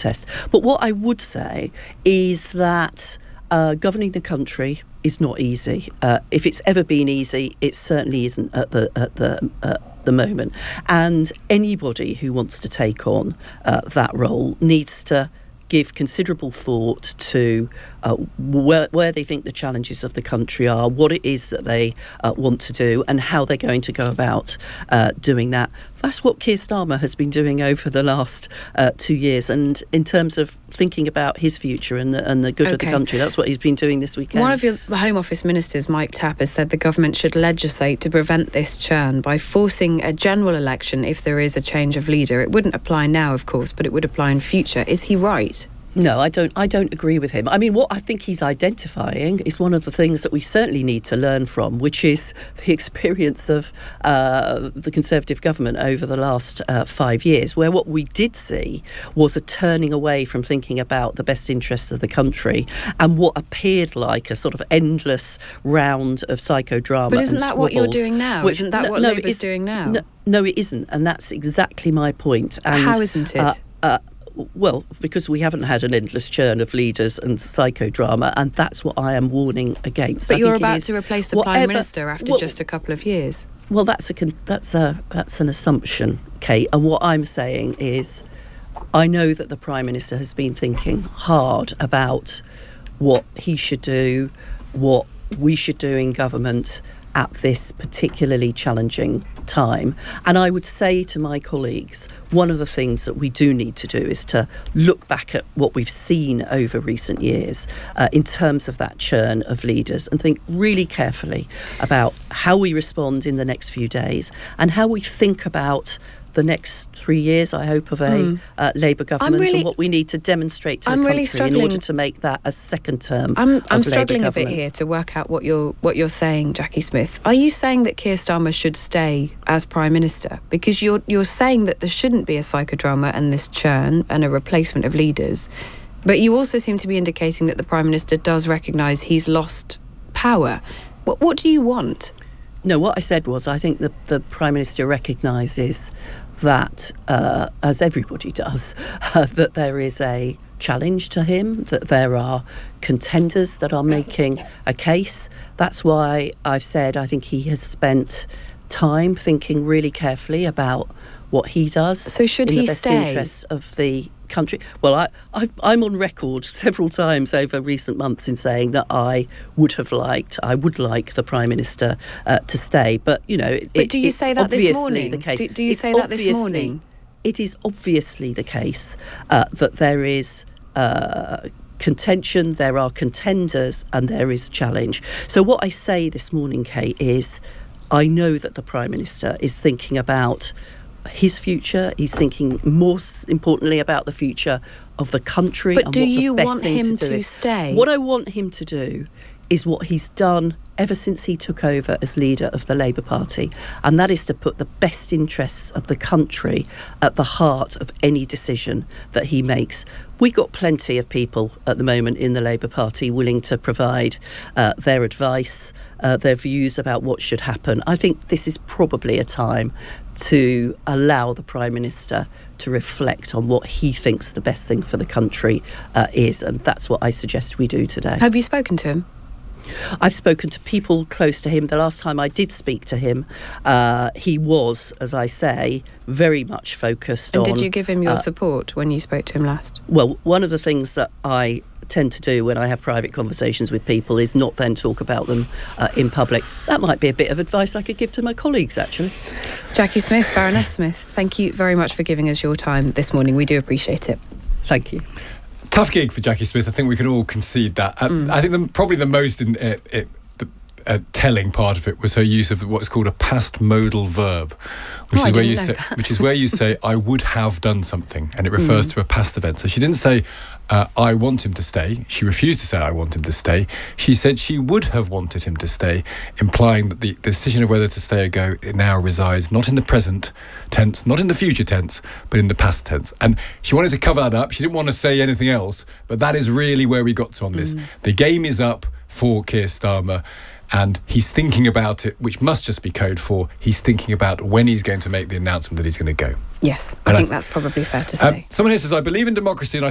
protest. But what I would say is that governing the country is not easy. If it's ever been easy, it certainly isn't at the moment. And anybody who wants to take on that role needs to give considerable thought to where they think the challenges of the country are, what it is that they want to do, and how they're going to go about doing that. That's what Keir Starmer has been doing over the last 2 years. And in terms of thinking about his future and the good of the country, that's what he's been doing this weekend. One of your Home Office ministers, Mike Tapp, has said the government should legislate to prevent this churn by forcing a general election if there is a change of leader. It wouldn't apply now, of course, but it would apply in future. Is he right? No, I don't agree with him. I mean, what I think he's identifying is one of the things that we certainly need to learn from, which is the experience of the Conservative government over the last 5 years, where what we did see was a turning away from thinking about the best interests of the country and what appeared like a sort of endless round of psychodrama. But isn't that what you're squabbles, doing now? Isn't that what Labour's doing now? No, it isn't. And that's exactly my point. And, how isn't it? Well, because we haven't had an endless churn of leaders and psychodrama, and that's what I am warning against. But you're about to replace the Prime Minister after just a couple of years. Well, that's an assumption, Kate. And what I'm saying is, I know that the Prime Minister has been thinking hard about what he should do, what we should do in government at this particularly challenging time. And I would say to my colleagues, one of the things that we do need to do is to look back at what we've seen over recent years in terms of that churn of leaders and think really carefully about how we respond in the next few days and how we think about the next 3 years, I hope, of a Labour government and what we need to demonstrate to the country in order to make that a second term I'm struggling a bit here to work out what you're saying, Jackie Smith. Are you saying that Keir Starmer should stay as Prime Minister? Because you're saying that there shouldn't be a psychodrama and this churn and a replacement of leaders, but you also seem to be indicating that the Prime Minister does recognise he's lost power. What do you want? No, what I said was I think the Prime Minister recognises that, as everybody does, that there is a challenge to him, that there are contenders that are making a case. That's why I've said I think he has spent time thinking really carefully about what he does. So should he stay? In the best interests of the country. Well, I'm on record several times over recent months in saying that I would like the Prime Minister to stay. But, you know, but do you say that this morning? The case. Do you say that this morning? It is obviously the case that there is contention, there are contenders, and there is challenge. So what I say this morning, Kate, is I know that the Prime Minister is thinking about his future. He's thinking more importantly about the future of the country. But and do what you the best want thing him to do to is. stay? What I want him to do is what he's done ever since he took over as leader of the Labour Party, and that is to put the best interests of the country at the heart of any decision that he makes. We've got plenty of people at the moment in the Labour Party willing to provide their advice, their views about what should happen. I think this is probably a time to allow the Prime Minister to reflect on what he thinks the best thing for the country is, and that's what I suggest we do today. Have you spoken to him? I've spoken to people close to him. The last time I did speak to him, he was, as I say, very much focused on... And did you give him your support when you spoke to him last? Well, one of the things that I tend to do when I have private conversations with people is not then talk about them in public. That might be a bit of advice I could give to my colleagues, actually. Jackie Smith, Baroness Smith, thank you very much for giving us your time this morning. We do appreciate it. Thank you. Tough gig for Jackie Smith. I think we can all concede that. I think probably the most telling part of it was her use of what's called a past modal verb, which is where you say I would have done something, and it refers to a past event. So she didn't say I want him to stay. She refused to say I want him to stay. She said she would have wanted him to stay, implying that the decision of whether to stay or go now resides not in the present tense, not in the future tense, but in the past tense. And she wanted to cover that up. She didn't want to say anything else, but that is really where we got to on this. The game is up for Keir Starmer, and he's thinking about it, which must just be code for he's thinking about when he's going to make the announcement that he's going to go. Yes, I think that's probably fair to say. Someone here says, I believe in democracy and I